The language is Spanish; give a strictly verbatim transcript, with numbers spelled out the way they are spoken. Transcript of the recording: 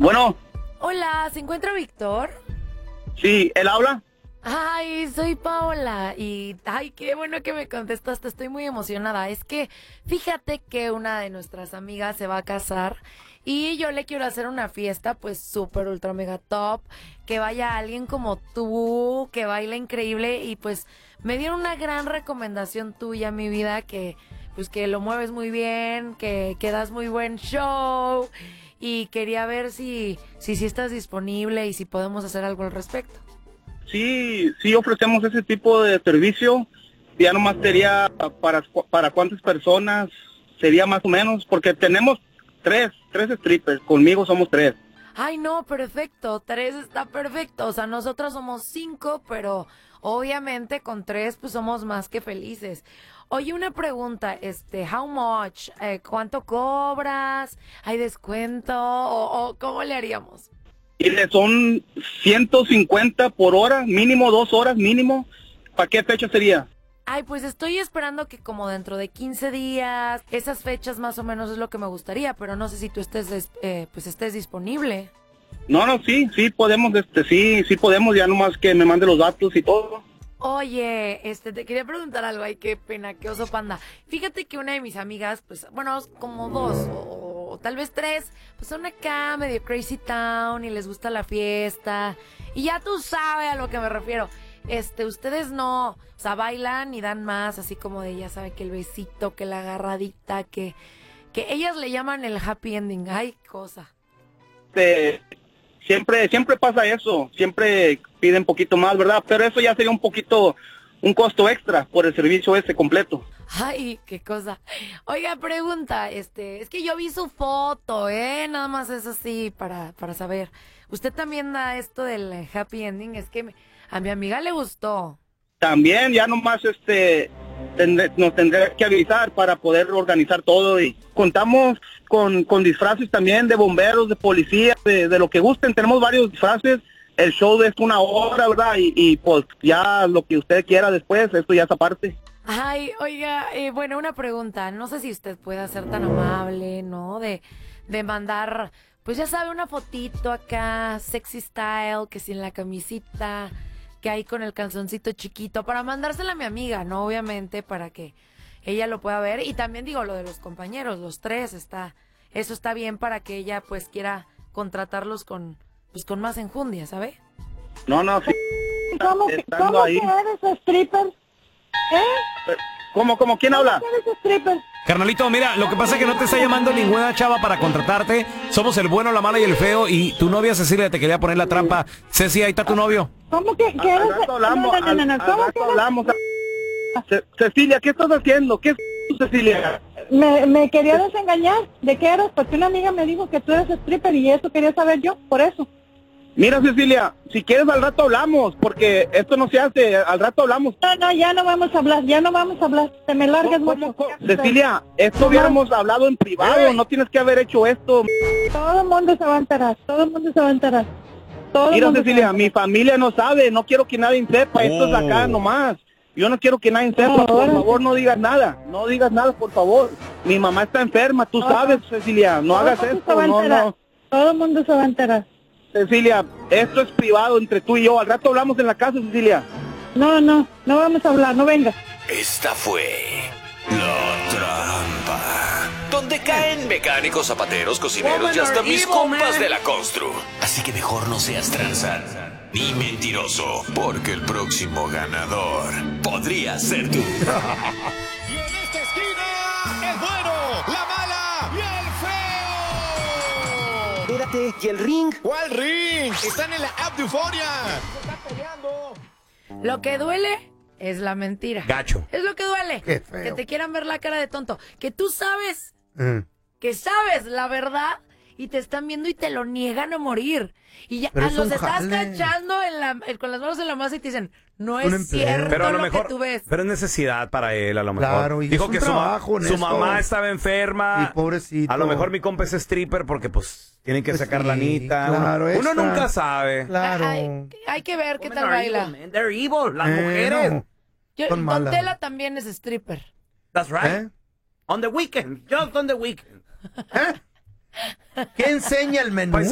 Bueno. Hola, ¿se encuentra Víctor? Sí, ¿él habla? Ay, soy Paola y ay, qué bueno que me contestaste, estoy muy emocionada. Es que fíjate que una de nuestras amigas se va a casar y yo le quiero hacer una fiesta pues súper ultra mega top, que vaya alguien como tú, que baile increíble y pues me dieron una gran recomendación tuya, mi vida, que pues que lo mueves muy bien, que, que das muy buen show y quería ver si, si, si estás disponible y si podemos hacer algo al respecto. Sí, sí ofrecemos ese tipo de servicio. Ya nomás sería para, para cuántas personas sería más o menos, porque tenemos tres, tres strippers, conmigo somos tres. Ay, no, perfecto, tres está perfecto, o sea, nosotros somos cinco, pero obviamente con tres pues somos más que felices. Oye, una pregunta, este, how much, eh, ¿cuánto cobras? ¿Hay descuento? ¿O, o cómo le haríamos? Y le son ciento cincuenta por hora, mínimo dos horas, mínimo. ¿Para qué fecha sería? Ay, pues estoy esperando que como dentro de quince días, esas fechas más o menos es lo que me gustaría, pero no sé si tú estés, eh, pues estés disponible. No, no, sí, sí podemos, este, sí, sí podemos, ya nomás que me mande los datos y todo. Oye, este, te quería preguntar algo, ay, qué pena, qué oso panda. Fíjate que una de mis amigas, pues, bueno, como dos, o, o tal vez tres, pues son acá medio crazy town y les gusta la fiesta. Y ya tú sabes a lo que me refiero. Este, ustedes no, o sea, bailan y dan más, así como de, ya sabe, que el besito, que la agarradita, que, que ellas le llaman el happy ending, ay, cosa. Este, siempre, siempre pasa eso, siempre piden poquito más, ¿verdad? Pero eso ya sería un poquito, un costo extra por el servicio ese completo. Ay, qué cosa. Oiga, pregunta, este, es que yo vi su foto, ¿eh? Nada más es así para, para saber. ¿Usted también da esto del happy ending? Es que me, a mi amiga le gustó. También ya nomás este tendré, nos tendré que avisar para poder organizar todo y contamos con, con disfraces también de bomberos, de policía, de, de lo que gusten. Tenemos varios disfraces. El show es una hora, ¿verdad? Y, y pues ya lo que usted quiera después, esto ya es aparte. Ay, oiga, eh, bueno, una pregunta. No sé si usted puede ser tan amable, ¿no? De, de mandar, pues ya sabe, una fotito acá, sexy style, que sin la camisita, que hay con el calzoncito chiquito, para mandársela a mi amiga, ¿no? Obviamente, para que ella lo pueda ver. Y también digo lo de los compañeros, los tres, está, eso está bien para que ella pues quiera contratarlos con, pues con más enjundia, ¿sabe? No, no, sí. ¿Cómo, que, ¿cómo ahí. que eres stripper? ¿Eh? ¿Cómo, cómo? ¿Quién habla? ¿Cómo que eres stripper? Carnalito, mira, lo que pasa es que no te está llamando ninguna chava para contratarte. Somos el bueno, la mala y el feo. Y tu novia Cecilia te quería poner la trampa. Ceci, ahí está tu novio. ¿Cómo que, que Al eres? rato hablamos, No, no, no, no, no. al- al ¿Cómo rato que eres? hablamos. Ce- Cecilia, ¿qué estás haciendo? ¿Qué es Cecilia? Me, me quería desengañar. ¿De qué eres? Porque una amiga me dijo que tú eres stripper y eso quería saber yo, por eso. Mira, Cecilia, si quieres al rato hablamos, porque esto no se hace, al rato hablamos. No, no, ya no vamos a hablar, ya no vamos a hablar. Te me largas ¿Cómo, mucho. cómo, cómo? Cecilia, esto hubiéramos hablado en privado, no tienes que haber hecho esto. Todo el mundo se va a enterar, todo el mundo se va a enterar. Todo el Mira, mundo se va a Cecilia, enterar. mi familia no sabe, no quiero que nadie sepa, esto es acá Oh. nomás. Yo no quiero que nadie sepa, No, por ahora favor, sí. no digas nada, no digas nada, por favor. Mi mamá está enferma, tú No, sabes, no. Cecilia, no Todo el hagas mundo se esto, va a no, enterar. no. Todo el mundo se va a enterar. Cecilia, esto es privado entre tú y yo, al rato hablamos en la casa, Cecilia. No, no, no vamos a hablar, no vengas. Esta fue La Trampa, donde caen mecánicos, zapateros, cocineros y hasta mis compas de la constru. Así que mejor no seas tranza ni mentiroso, porque el próximo ganador podría ser tú. Y en esta esquina, el bueno, la mala y el feo. Espérate, ¿y el ring? ¿Cuál ring? Están en la app de Euforia. Se están peleando. Lo que duele es la mentira. Gacho. Es lo que duele. Qué feo. Que te quieran ver la cara de tonto. Que tú sabes, Mm. que sabes la verdad y te están viendo y te lo niegan a morir. Y ya Pero ah, es los un estás jale. cachando en la, eh, con las manos en la masa y te dicen, no Un es empleo. cierto Pero a lo lo mejor, que tú ves. pero es necesidad para él, a lo mejor. Claro, y Dijo es un que su, ma- trabajo su honesto. mamá estaba enferma. Y pobrecito. A lo mejor mi compa es stripper porque pues tienen que Pues sacar sí, lanita. claro, uno, uno extra. nunca sabe. Claro. Hay, hay que ver qué tal Women are baila. evil, man. They're evil, las Eh, mujeres. no. Yo, Son Don malas. Tela también es stripper. That's right. ¿Eh? On the weekend, just on the weekend. ¿Qué enseña el menú?